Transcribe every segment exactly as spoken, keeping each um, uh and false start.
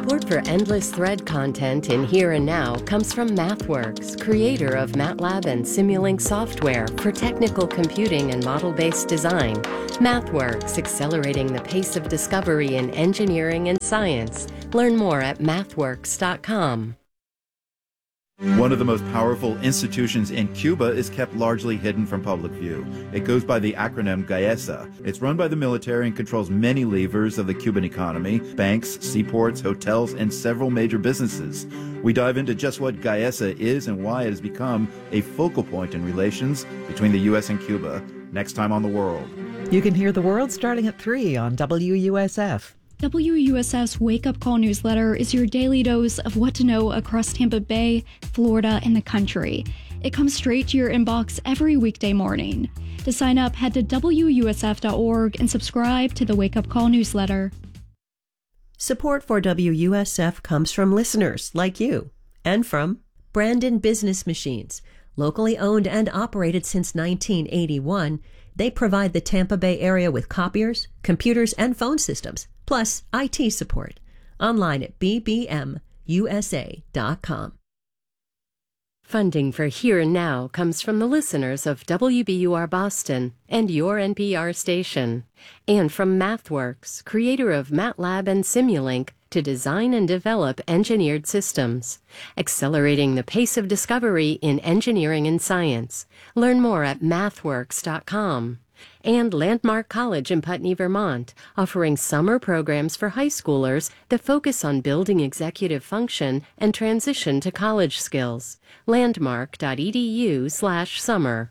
Support for endless thread content in Here and Now comes from MathWorks, creator of MATLAB and Simulink software for technical computing and model-based design. MathWorks, accelerating the pace of discovery in engineering and science. Learn more at mathworks dot com. One of the most powerful institutions in Cuba is kept largely hidden from public view. It goes by the acronym GAESA. It's run by the military and controls many levers of the Cuban economy: banks, seaports, hotels, and several major businesses. We dive into just what GAESA is and why it has become a focal point in relations between the U S and Cuba. Next time on The World. You can hear The World starting at three on W U S F. W U S F's Wake Up Call newsletter is your daily dose of what to know across Tampa Bay, Florida, and the country. It comes straight to your inbox every weekday morning. To sign up, head to W U S F dot org and subscribe to the Wake Up Call newsletter. Support for W U S F comes from listeners like you and from Brandon Business Machines. Locally owned and operated since nineteen eighty-one, they provide the Tampa Bay area with copiers, computers, and phone systems, plus I T support. Online at b b m u s a dot com. Funding for Here and Now comes from the listeners of W B U R Boston and your N P R station, and from MathWorks, creator of MATLAB and Simulink, to design and develop engineered systems, accelerating the pace of discovery in engineering and science. Learn more at mathworks dot com. And Landmark College in Putney, Vermont, offering summer programs for high schoolers that focus on building executive function and transition to college skills. landmark dot e d u slash summer.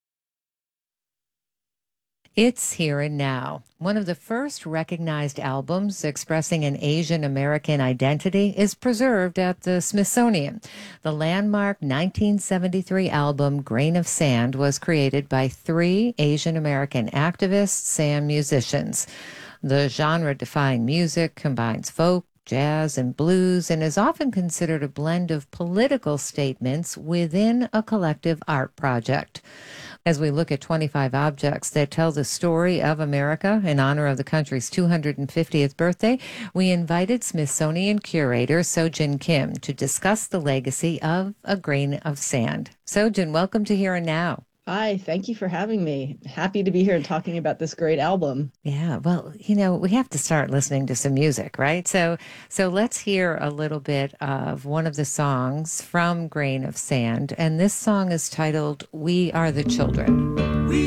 It's Here and Now. One of the first recognized albums expressing an Asian American identity is preserved at the Smithsonian. The landmark nineteen seventy-three album Grain of Sand was created by three Asian American activists and musicians. The genre-defying music combines folk, jazz, and blues, and is often considered a blend of political statements within a collective art project. As we look at twenty-five objects that tell the story of America in honor of the country's two hundred fiftieth birthday, we invited Smithsonian curator Sojin Kim to discuss the legacy of A Grain of Sand. Sojin, welcome to Here and Now. Hi, thank you for having me. Happy to be here and talking about this great album. Yeah, well, you know, we have to start listening to some music, right? So so let's hear a little bit of one of the songs from Grain of Sand. And this song is titled We Are the Children.